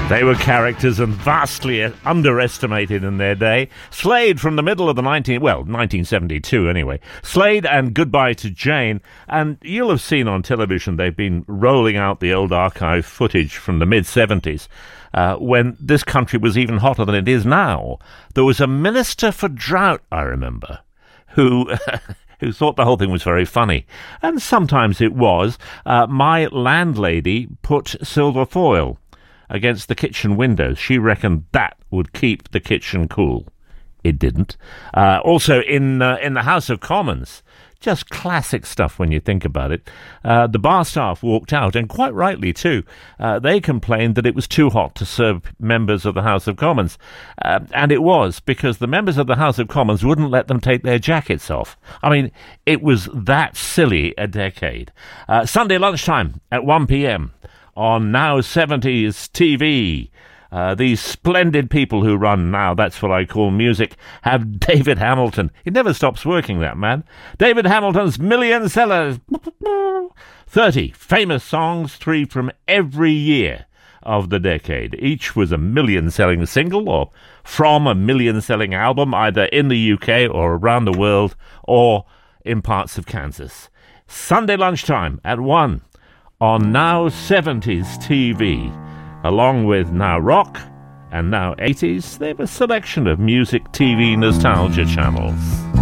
They were characters and vastly underestimated in their day. Slade from the middle of the 1972 anyway. Slade and Goodbye to Jane. And you'll have seen on television they've been rolling out the old archive footage from the mid-70s when this country was even hotter than it is now. There was a minister for drought, I remember, who thought the whole thing was very funny. And sometimes it was. My landlady put silver foil against the kitchen windows. She reckoned that would keep the kitchen cool. It didn't. Also, in the House of Commons, just classic stuff when you think about it. The bar staff walked out, and quite rightly too. They complained that it was too hot to serve members of the House of Commons. And it was, because the members of the House of Commons wouldn't let them take their jackets off. I mean, it was that silly a decade. Sunday lunchtime at 1 p.m. on Now 70s TV. These splendid people who run Now That's What I Call Music have David Hamilton. He never stops working, that man. David Hamilton's million sellers. 30 famous songs, 3 from every year of the decade. Each was a million-selling single or from a million-selling album, either in the UK or around the world or in parts of Kansas. Sunday lunchtime at 1 on Now 70s TV. Along with Now Rock and Now 80s, they have a selection of music TV nostalgia channels.